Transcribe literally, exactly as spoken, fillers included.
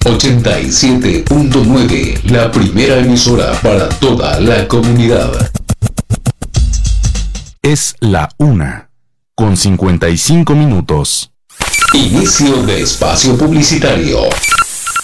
ochenta y siete punto nueve, la primera emisora para toda la comunidad. Es la una, con cincuenta y cinco minutos. Inicio de espacio publicitario.